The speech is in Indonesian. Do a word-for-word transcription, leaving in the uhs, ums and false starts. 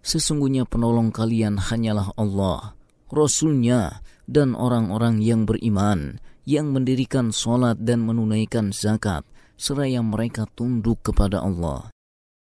Sesungguhnya penolong kalian hanyalah Allah, Rasul-Nya, dan orang-orang yang beriman, yang mendirikan sholat dan menunaikan zakat, seraya mereka tunduk kepada Allah.